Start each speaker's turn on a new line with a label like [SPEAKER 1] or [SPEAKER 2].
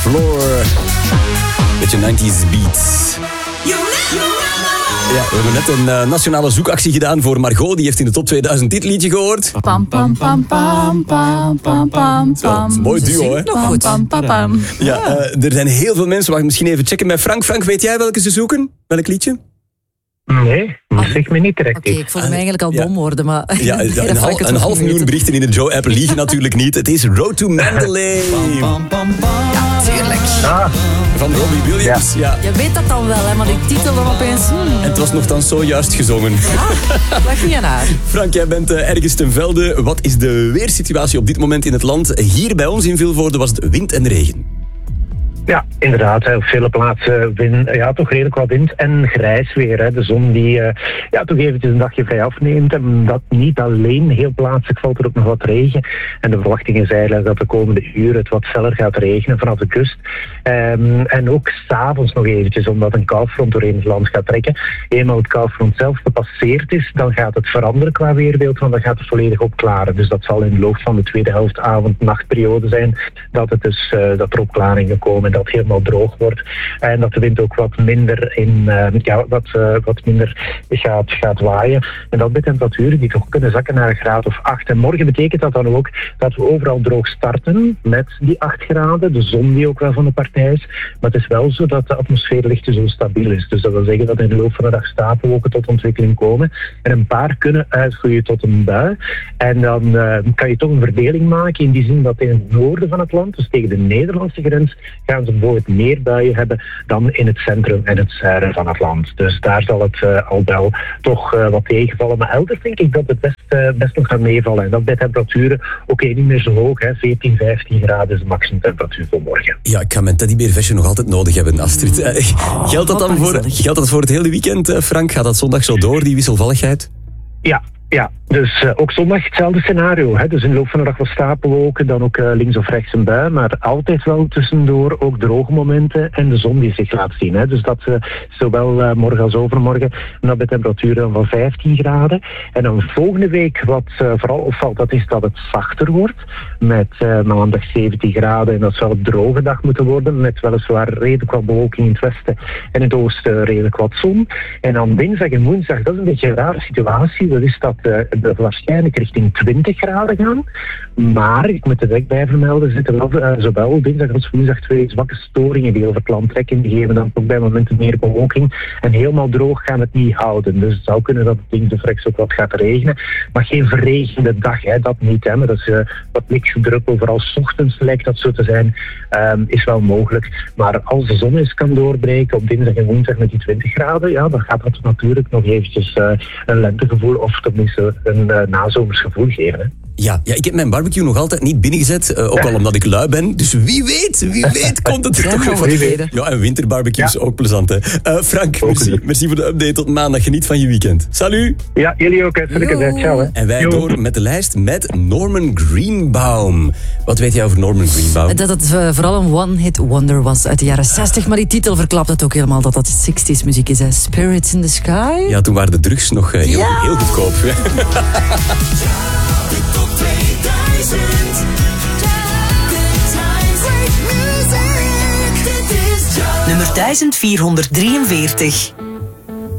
[SPEAKER 1] Floor. Beetje 90s beats. Ja, we hebben net een nationale zoekactie gedaan voor Margot. Die heeft in de top 2000 dit liedje gehoord.
[SPEAKER 2] Pam, pam, pam, pam, pam, pam, pam.
[SPEAKER 1] Zo, dat is een mooi duo, hè?
[SPEAKER 2] Nog goed. Pam, pam, pam.
[SPEAKER 1] Ja, er zijn heel veel mensen. Wacht, misschien even checken met Frank. Frank, weet jij welke ze zoeken? Welk liedje?
[SPEAKER 3] Nee, dat zegt me niet direct.
[SPEAKER 2] Oké, ik voelde me eigenlijk al dom worden, maar...
[SPEAKER 1] Ja, een half miljoen berichten in de Joe-app liegen natuurlijk niet. Het is Road to Mandalay.
[SPEAKER 2] Ja, tuurlijk.
[SPEAKER 1] Van Robbie Williams. Ja.
[SPEAKER 2] Je weet dat dan wel, hè, maar die titel dan opeens...
[SPEAKER 1] En het was nogthans zojuist gezongen.
[SPEAKER 2] Ja, dat ging je naar.
[SPEAKER 1] Frank, jij bent ergens ten velde. Wat is de weersituatie op dit moment in het land? Hier bij ons in Vilvoorde was het wind en regen.
[SPEAKER 3] Ja, inderdaad. Op vele plaatsen toch redelijk wat wind en grijs weer. Hè. De zon die toch eventjes een dagje vrij afneemt. En dat niet alleen. Heel plaatselijk valt er ook nog wat regen. En de verwachting is eigenlijk dat de komende uren het wat feller gaat regenen vanaf de kust. En ook 's avonds nog eventjes, omdat een koufront doorheen het land gaat trekken. Eenmaal het koufront zelf gepasseerd is, dan gaat het veranderen qua weerbeeld, want dan gaat het volledig opklaren. Dus dat zal in de loop van de tweede helft avond-nachtperiode zijn dat het dus dat er opklaringen komen. Dat het helemaal droog wordt en dat de wind ook wat minder wat minder gaat waaien. En dat bij temperaturen die toch kunnen zakken naar een graad of 8. En morgen betekent dat dan ook dat we overal droog starten met die 8 graden. De zon die ook wel van de partij is. Maar het is wel zo dat de atmosfeer zo stabiel is. Dus dat wil zeggen dat in de loop van de dag stapelwolken tot ontwikkeling komen. En een paar kunnen uitgroeien tot een bui. En dan kan je toch een verdeling maken in die zin dat in het noorden van het land, dus tegen de Nederlandse grens, gaan ze bijvoorbeeld meer buien hebben dan in het centrum en het zuiden van het land. Dus daar zal het al wel toch wat tegenvallen. Maar elders denk ik dat het best nog gaat meevallen. En dat bij temperaturen niet meer zo hoog. Hè. 14, 15 graden is de maximumtemperatuur voor morgen.
[SPEAKER 1] Ja, ik ga mijn teddybeervestje nog altijd nodig hebben, Astrid. Geldt dat dan voor het hele weekend, Frank? Gaat dat zondag zo door, die wisselvalligheid?
[SPEAKER 3] Ja, dus ook zondag hetzelfde scenario. Hè. Dus in de loop van de dag wat stapelwolken, dan ook links of rechts een bui, maar altijd wel tussendoor ook droge momenten en de zon die zich laat zien. Hè. Dus dat zowel morgen als overmorgen, en dat bij temperaturen van 15 graden. En dan volgende week, wat vooral opvalt, dat is dat het zachter wordt, met maandag 17 graden en dat zal een droge dag moeten worden, met weliswaar redelijk wat bewolking in het westen en in het oosten redelijk wat zon. En dan dinsdag en woensdag, dat is een beetje een rare situatie, dat is dat we waarschijnlijk richting 20 graden gaan. Maar, ik moet er direct bij vermelden, zitten wel zowel dinsdag als woensdag 2 zwakke storingen die over het land trekken. Die geven dan ook bij momenten meer bewolking. En helemaal droog gaan het niet houden. Dus het zou kunnen dat het dinsdag rechts ook wat gaat regenen. Maar geen verregende dag, hè, dat niet. Hè. Maar dat is wat lichtgedruppel, vooral 's ochtends lijkt dat zo te zijn, is wel mogelijk. Maar als de zon eens kan doorbreken op dinsdag en woensdag met die 20 graden, ja, dan gaat dat natuurlijk nog eventjes een lentegevoel of tenminste een nazomers gevoel geven. Hè.
[SPEAKER 1] Ja, ik heb mijn barbecue nog altijd niet binnengezet, ook al omdat ik lui ben. Dus wie weet komt het er toch nog van. Ja, en winterbarbecue is ook plezant, hè. Frank, merci voor de update. Tot maandag. Geniet van je weekend. Salut!
[SPEAKER 3] Ja, jullie ook. Ciao, hè.
[SPEAKER 1] En wij door met de lijst met Norman Greenbaum. Wat weet jij over Norman Greenbaum?
[SPEAKER 2] Dat het vooral een one-hit wonder was uit de jaren 60. Maar die titel verklapt het ook helemaal dat dat 60s muziek is. Hè. Spirits in the Sky.
[SPEAKER 1] Ja, toen waren de drugs nog heel goedkoop.
[SPEAKER 4] Nummer 1443.